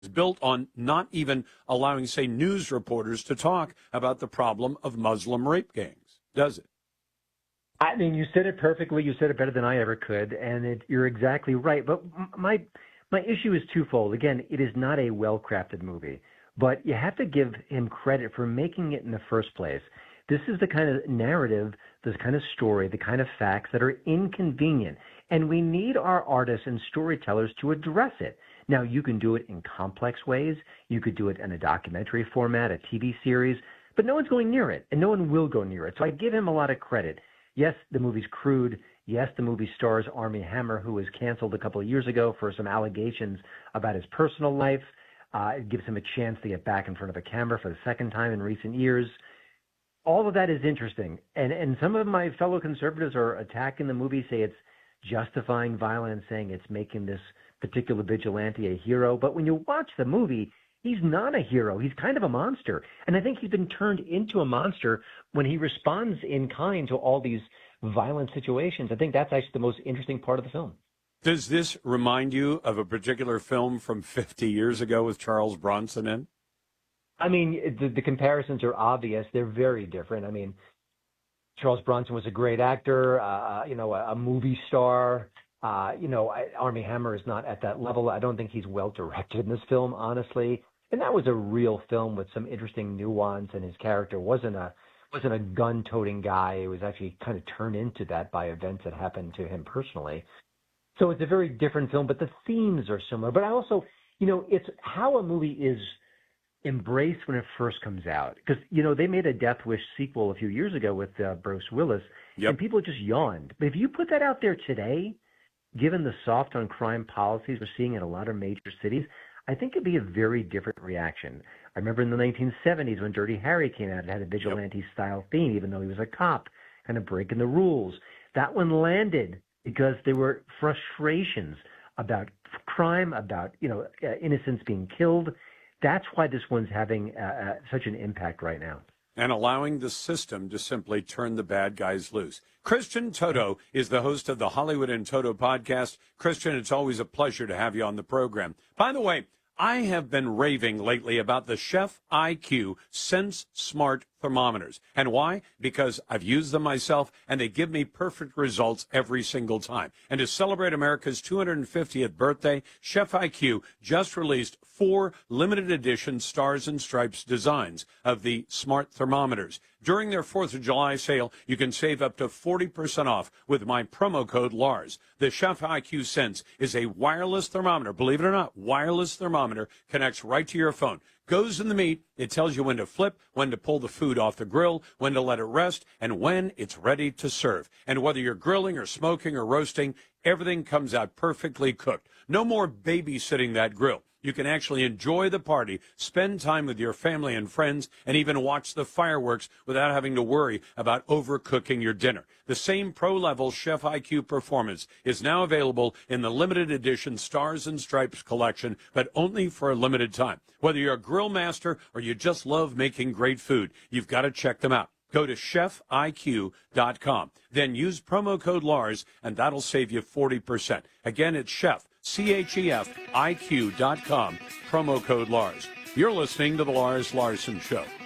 is built on not even allowing, say, news reporters to talk about the problem of Muslim rape gangs, does it? I mean, you said it perfectly. You said it better than I ever could, and you're exactly right. But my issue is twofold. Again, it is not a well-crafted movie, but you have to give him credit for making it in the first place. This is the kind of narrative, this kind of story, the kind of facts that are inconvenient, and we need our artists and storytellers to address it. Now, you can do it in complex ways. You could do it in a documentary format, a TV series, but no one's going near it, and no one will go near it. So I give him a lot of credit. Yes, the movie's crude. Yes, the movie stars Armie Hammer, who was canceled a couple of years ago for some allegations about his personal life. It gives him a chance to get back in front of a camera for the second time in recent years. All of that is interesting. And some of my fellow conservatives are attacking the movie, say it's justifying violence, saying it's making this particular vigilante a hero. But when you watch the movie, he's not a hero. He's kind of a monster. And I think he's been turned into a monster when he responds in kind to all these violent situations. I think that's actually the most interesting part of the film. Does this remind you of a particular film from 50 years ago with Charles Bronson in? I mean, the comparisons are obvious. They're very different. I mean, Charles Bronson was a great actor, a movie star. Armie Hammer is not at that level. I don't think he's well directed in this film, honestly. And that was a real film with some interesting nuance, and his character wasn't a gun-toting guy. It was actually kind of turned into that by events that happened to him personally. So it's a very different film, but the themes are similar. But I also, it's how a movie is embraced when it first comes out. Because, they made a Death Wish sequel a few years ago with Bruce Willis, and people just yawned. But if you put that out there today, given the soft on crime policies we're seeing in a lot of major cities, I think it'd be a very different reaction. I remember in the 1970s when Dirty Harry came out, it had a vigilante-style theme, even though he was a cop, kind of breaking the rules. That one landed because there were frustrations about crime, about innocents being killed. That's why this one's having such an impact right now. And allowing the system to simply turn the bad guys loose. Christian Toto is the host of the Hollywood in Toto podcast. Christian, it's always a pleasure to have you on the program. By the way, I have been raving lately about the Chef IQ Sense Smart thermometers. And why? Because I've used them myself, and they give me perfect results every single time. And to celebrate America's 250th birthday, Chef IQ just released 4 limited edition Stars and Stripes designs of the smart thermometers. During their 4th of July sale, you can save up to 40% off with my promo code LARS. The Chef IQ Sense is a wireless thermometer. Believe it or not, wireless thermometer connects right to your phone. Goes in the meat. It tells you when to flip, when to pull the food off the grill, when to let it rest, and when it's ready to serve. And whether you're grilling or smoking or roasting, everything comes out perfectly cooked. No more babysitting that grill. You can actually enjoy the party, spend time with your family and friends, and even watch the fireworks without having to worry about overcooking your dinner. The same pro-level Chef IQ performance is now available in the limited edition Stars and Stripes collection, but only for a limited time. Whether you're a grill master or you just love making great food, you've got to check them out. Go to chefiq.com. Then use promo code LARS, and that'll save you 40%. Again, it's Chef, CHEFIQ.com, promo code LARS. You're listening to The Lars Larson Show.